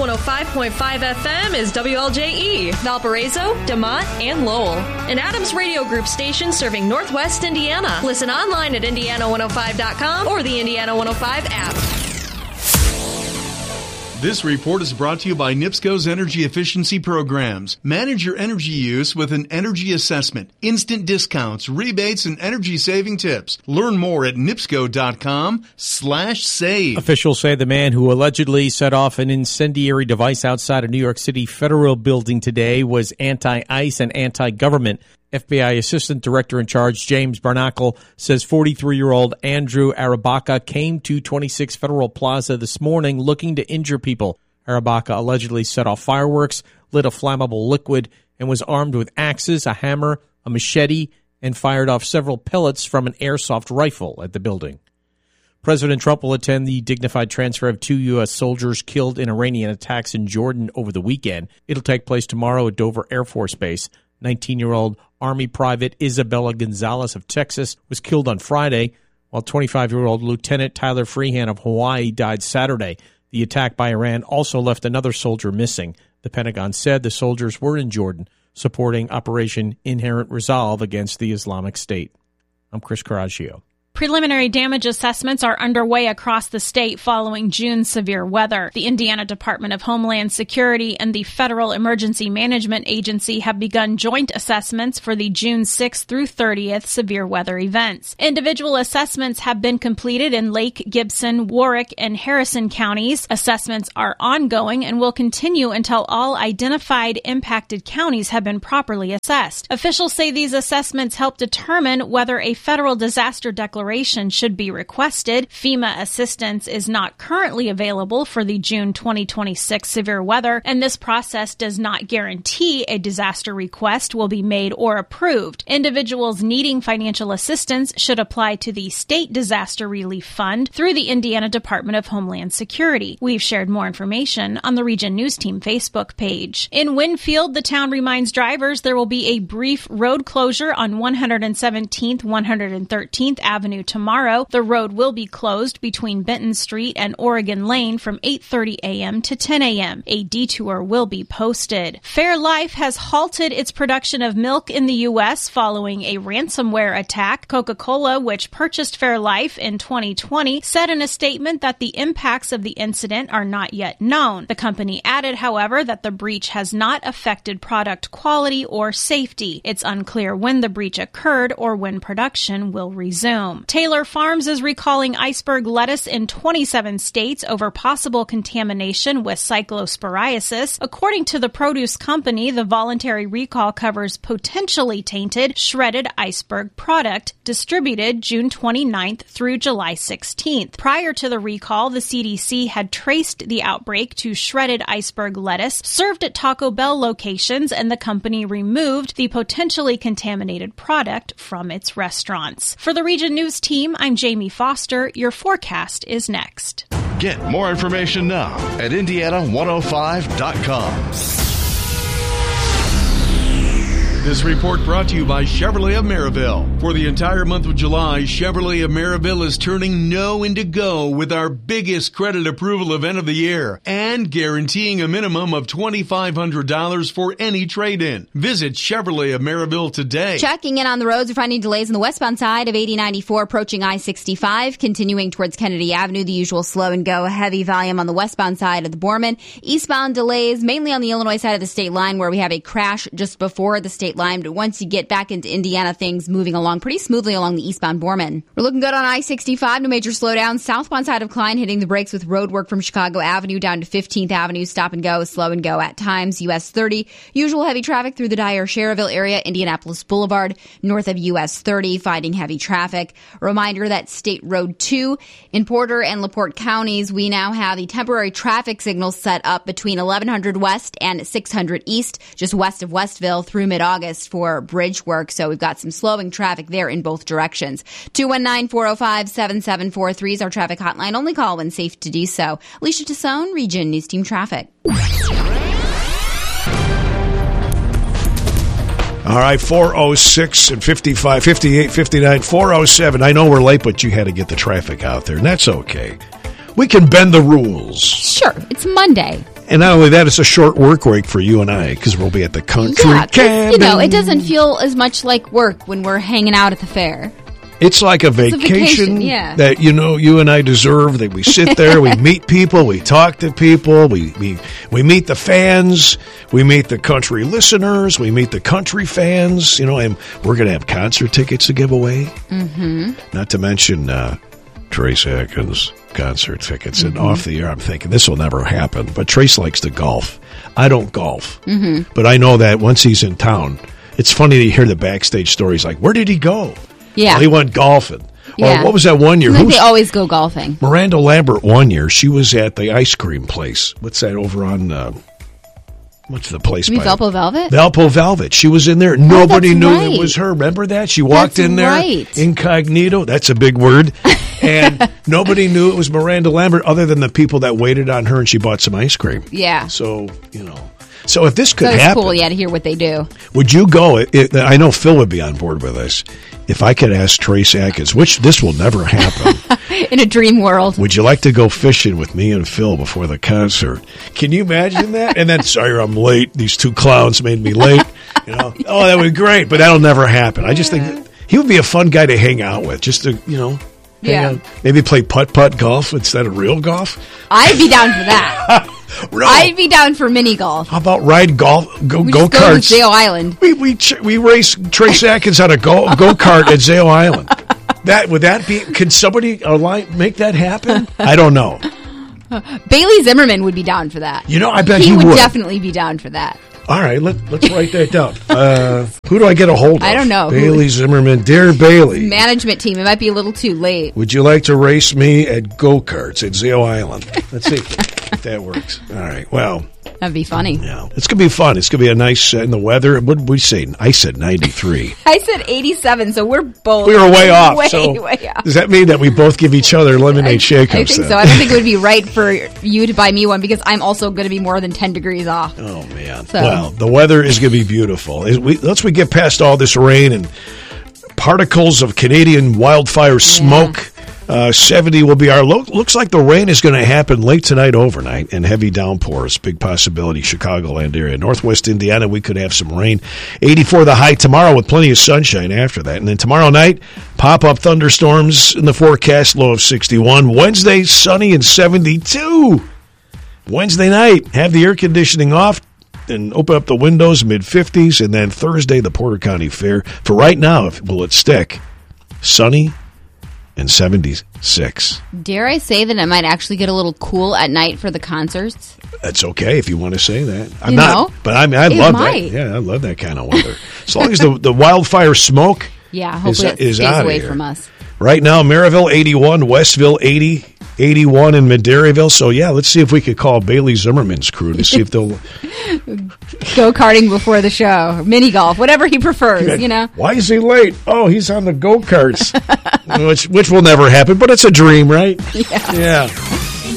105.5 FM is WLJE, Valparaiso, DeMont, and Lowell. An Adams Radio Group station serving Northwest Indiana. Listen online at Indiana105.com or the Indiana 105 app. This report is brought to you by NIPSCO's Energy Efficiency Programs. Manage your energy use with an energy assessment, instant discounts, rebates, and energy-saving tips. Learn more at NIPSCO.com/save. Officials say the man who allegedly set off an incendiary device outside a New York City federal building today was anti-ICE and anti-government. FBI Assistant Director in Charge James Barnacle says 43-year-old Andrew Arabaca came to 26 Federal Plaza this morning looking to injure people. Arabaca allegedly set off fireworks, lit a flammable liquid, and was armed with axes, a hammer, a machete, and fired off several pellets from an airsoft rifle at the building. President Trump will attend the dignified transfer of 2 U.S. soldiers killed in Iranian attacks in Jordan over the weekend. It'll take place tomorrow at Dover Air Force Base. 19-year-old Army Private Isabella Gonzalez of Texas was killed on Friday, while 25-year-old Lieutenant Tyler Freehan of Hawaii died Saturday. The attack by Iran also left another soldier missing. The Pentagon said the soldiers were in Jordan supporting Operation Inherent Resolve against the Islamic State. I'm Chris Coraggio. Preliminary damage assessments are underway across the state following June's severe weather. The Indiana Department of Homeland Security and the Federal Emergency Management Agency have begun joint assessments for the June 6th through 30th severe weather events. Individual assessments have been completed in Lake, Gibson, Warwick, and Harrison counties. Assessments are ongoing and will continue until all identified impacted counties have been properly assessed. Officials say these assessments help determine whether a federal disaster declaration should be requested. FEMA assistance is not currently available for the June 2026 severe weather, and this process does not guarantee a disaster request will be made or approved. Individuals needing financial assistance should apply to the State Disaster Relief Fund through the Indiana Department of Homeland Security. We've shared more information on the Region News Team Facebook page. In Winfield, the town reminds drivers there will be a brief road closure on 117th, 113th Avenue tomorrow. The road will be closed between Benton Street and Oregon Lane from 8:30 a.m. to 10 a.m. A detour will be posted. Fairlife has halted its production of milk in the U.S. following a ransomware attack. Coca-Cola, which purchased Fairlife in 2020, said in a statement that the impacts of the incident are not yet known. The company added, however, that the breach has not affected product quality or safety. It's unclear when the breach occurred or when production will resume. Taylor Farms is recalling iceberg lettuce in 27 states over possible contamination with cyclosporiasis. According to the produce company, the voluntary recall covers potentially tainted shredded iceberg product distributed June 29th through July 16th. Prior to the recall, the CDC had traced the outbreak to shredded iceberg lettuce served at Taco Bell locations, and the company removed the potentially contaminated product from its restaurants. For the Region News Team, I'm Jamie Foster. Your forecast is next. Get more information now at Indiana105.com. This report brought to you by Chevrolet of Maryville. For the entire month of July, Chevrolet of Maryville is turning no into go with our biggest credit approval event of the year and guaranteeing a minimum of $2,500 for any trade-in. Visit Chevrolet of Maryville today. Checking in on the roads, we're finding delays on the westbound side of 8094 approaching I-65, continuing towards Kennedy Avenue, the usual slow and go, heavy volume on the westbound side of the Borman. Eastbound delays mainly on the Illinois side of the state line where we have a crash just before the state line, but once you get back into Indiana, things moving along pretty smoothly along the eastbound Borman. We're looking good on I-65, no major slowdowns. Southbound side of Klein hitting the brakes with road work from Chicago Avenue down to 15th Avenue, stop and go, slow and go at times. US 30, usual heavy traffic through the Dyer-Sherrville area, Indianapolis Boulevard, north of US 30, finding heavy traffic. A reminder that State Road 2 in Porter and LaPorte counties, we now have the temporary traffic signals set up between 1100 West and 600 East, just west of Westville through mid-August for bridge work. So we've got some slowing traffic there in both directions. 219-405-7743 is our traffic hotline. Only call when safe to do so. Alicia Tassone, Region News Team Traffic. All right, 406 and 55, 58, 59, 407. I know we're late, but you had to get the traffic out there, and that's okay. We can bend the rules. Sure, it's Monday. And not only that, it's a short work week for you and I because we'll be at the country cabin. It doesn't feel as much like work when we're hanging out at the fair. It's like a vacation that, you and I deserve. That we sit there, we meet people, we talk to people, we meet the fans, we meet the country listeners, we meet the country fans, and we're going to have concert tickets to give away. Mm-hmm. Not to mention Trace Atkins concert tickets. And off the air, I'm thinking, this will never happen. But Trace likes to golf. I don't golf. Mm-hmm. But I know that once he's in town, it's funny to hear the backstage stories like, where did he go? Yeah. Well, he went golfing. Yeah. Or what was that one year? They always go golfing. Miranda Lambert one year, she was at the ice cream place. What's that over on... what's the place? You mean Valpo Velvet? Valpo Velvet. She was in there. Nobody knew it was her. Remember that? She walked in there incognito. That's a big word. And nobody knew it was Miranda Lambert other than the people that waited on her and she bought some ice cream. Yeah. So, So if this could happen... It's cool, to hear what they do. Would you go... I know Phil would be on board with this. If I could ask Trace Atkins, which this will never happen. In a dream world. Would you like to go fishing with me and Phil before the concert? Can you imagine that? And then, sorry, I'm late. These two clowns made me late. Oh, that would be great, but that'll never happen. I just think he would be a fun guy to hang out with, just to, hang out. Maybe play putt-putt golf instead of real golf. I'd be down for that. No. I'd be down for mini golf. How about ride go karts? Go to Zao Island. We race Trace Atkins on a go kart at Zao Island. Could somebody make that happen? I don't know. Bailey Zimmerman would be down for that. I bet he would definitely be down for that. All right, let's write that down. Who do I get a hold of? I don't know. Bailey Zimmerman, dear Bailey. Management team. It might be a little too late. Would you like to race me at go-karts at Zao Island? Let's see if that works. All right, well. That'd be funny. Yeah, it's going to be fun. It's going to be a nice, in the weather. What did we say? I said 93. I said 87, so we're both. We were way off. Way off. Does that mean that we both give each other lemonade shake-ups? I think so. I don't think it would be right for you to buy me one because I'm also going to be more than 10 degrees off. Oh, man. So. Well, the weather is going to be beautiful. Once we get past all this rain and particles of Canadian wildfire smoke... 70 will be our low. Looks like the rain is going to happen late tonight, overnight, and heavy downpours. Big possibility, Chicagoland area. Northwest Indiana, we could have some rain. 84 the high tomorrow with plenty of sunshine after that. And then tomorrow night, pop-up thunderstorms in the forecast, low of 61. Wednesday, sunny and 72. Wednesday night, have the air conditioning off and open up the windows, mid-50s. And then Thursday, the Porter County Fair. For right now, will it stick? Sunny and 76. Dare I say that it might actually get a little cool at night for the concerts? That's okay if you want to say that. I'm not, but I love that. Yeah, I love that kind of weather. As long as the wildfire smoke hopefully it stays away from us. Right now, Maryville 81, Westville 80, 81 in Mid-Dairyville. So, let's see if we could call Bailey Zimmerman's crew to see if they'll... Go-karting before the show, mini golf, whatever he prefers, Why is he late? Oh, he's on the go-karts, which will never happen, but it's a dream, right? Yeah.